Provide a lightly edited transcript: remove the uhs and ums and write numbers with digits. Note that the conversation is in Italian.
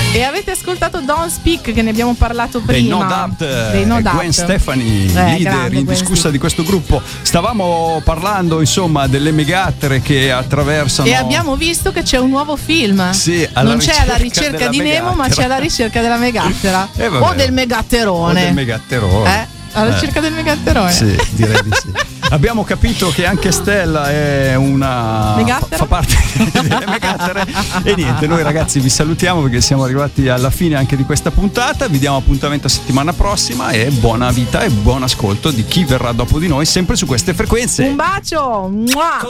E avete ascoltato Don't Speak, che ne abbiamo parlato prima. Dei No Doubt. Gwen Stefani, leader indiscussa di questo gruppo. Stavamo parlando insomma delle megattere che attraversano. E abbiamo visto che c'è un nuovo film. Sì, non c'è alla ricerca di Nemo, ma c'è alla ricerca della megattera. O del megatterone. O del megatterone. Alla ricerca del megatterone. Sì, direi di sì. Abbiamo capito che anche Stella è una fa parte delle megattere. E niente, noi ragazzi vi salutiamo perché siamo arrivati alla fine anche di questa puntata. Vi diamo appuntamento a settimana prossima e buona vita e buon ascolto di chi verrà dopo di noi, sempre su queste frequenze. Un bacio. Mua.